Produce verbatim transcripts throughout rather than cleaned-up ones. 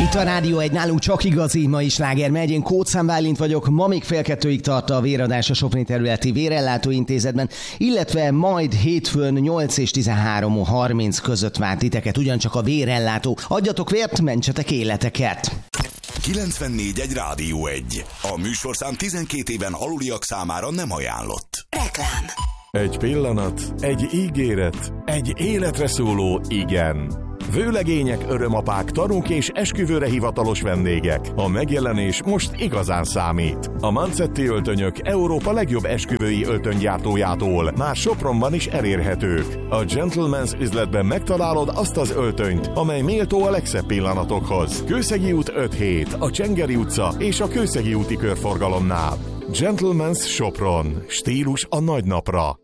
Itt a Rádió egy, nálunk csak igazi, ma is sláger megy. Én Kóczán Bálint vagyok, ma még fél kettőig tart a véradás a Soproni Területi Vérellátó Intézetben, illetve majd hétfőn nyolc és tizenhárom harminc között vár titeket ugyancsak a vérellátó. Adjatok vért, mentsetek életeket! kilencvennégy egy Rádió egy. A műsorszám tizenkét éven aluliak számára nem ajánlott. Reklám. Egy pillanat, egy ígéret, egy életre szóló igen. Vőlegények, örömapák, tanúk és esküvőre hivatalos vendégek. A megjelenés most igazán számít. A Mancetti öltönyök Európa legjobb esküvői öltönygyártójától már Sopronban is elérhetők. A Gentleman's üzletben megtalálod azt az öltönyt, amely méltó a legszebb pillanatokhoz. Kőszegi út öt hét, a Csengeri utca és a Kőszegi úti körforgalomnál. Gentleman's Sopron. Stílus a nagy napra.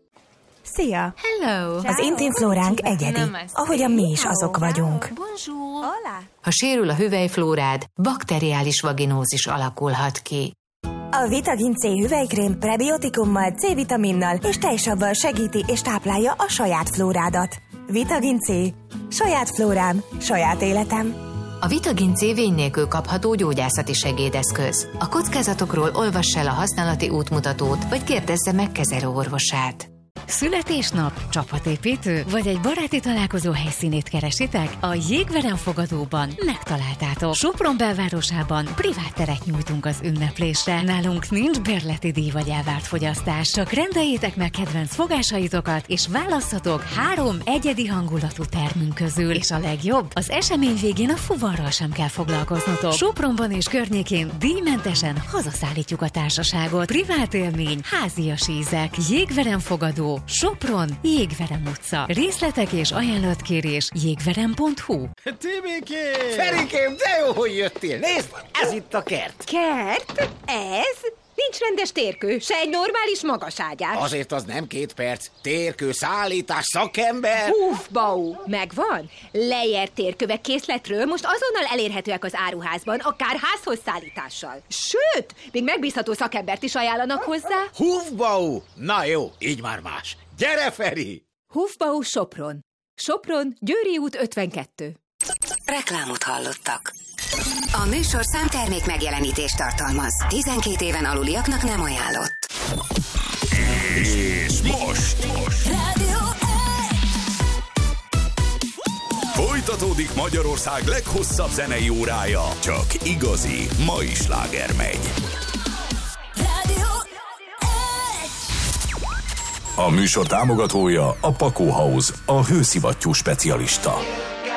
Szia! Hello! Az intim flóránk egyedi, ahogyan mi is azok vagyunk. Bonjour! Ha sérül a hüvelyflórád, bakteriális vaginózis alakulhat ki. A Vitagin C hüvelykrém prebiotikummal, C-vitaminnal és tejsavval segíti és táplálja a saját flórádat. Vitagin C. Saját flórám, saját életem. A Vitagin C vény nélkül kapható gyógyászati segédeszköz. A kockázatokról olvass el a használati útmutatót, vagy kérdezze meg kezelőorvosát. Születésnap, csapatépítő, vagy egy baráti találkozó helyszínét keresitek? A Jégverem fogadóban megtaláltátok. Sopron belvárosában privát teret nyújtunk az ünneplésre. Nálunk nincs bérleti díj vagy elvárt fogyasztás, csak rendeljétek meg kedvenc fogásaitokat, és válasszatok három egyedi hangulatú termünk közül. És a legjobb, az esemény végén a fuvarral sem kell foglalkoznotok. Sopronban és környékén díjmentesen hazaszállítjuk a társaságot. Privát élmény, házias ízek, Jégverem fogadó, Sopron, Jégverem utca. Részletek és ajánlatkérés jégverem pont hu. Tibikém! Ferikém, de jó, hogy jöttél! Nézd, ez itt a kert! Kert? Ez? Nincs rendes térkő, se egy normális magaságyás. Azért az nem két perc. Térkő, szállítás, szakember... Uff, bau, megvan. Leér térkövek készletről most azonnal elérhetőek az áruházban, akár házhoz szállítással. Sőt, még megbízható szakembert is ajánlanak hozzá. Hufbau! Na jó, így már más. Gyere, Feri! Hufbau Sopron. Sopron, Győri út ötvenkettő. Reklámot hallottak. A műsorszám termék megjelenítést tartalmaz. tizenkét éven aluliaknak nem ajánlott. És most, most. Rádió Folytatódik Magyarország leghosszabb zenei órája. Csak igazi, mai sláger megy. Rádió A műsor támogatója a Pakó House, a hőszivattyú specialista.